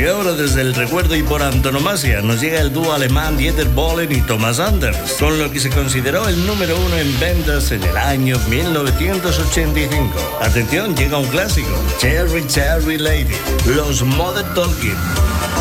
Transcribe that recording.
Y ahora desde el recuerdo y por antonomasia nos llega el dúo alemán Dieter Bohlen y Thomas Anders, con lo que se consideró el número 1 en ventas en el año 1985. Atención, llega un clásico, Cherry Cherry Lady, los Modern Talking.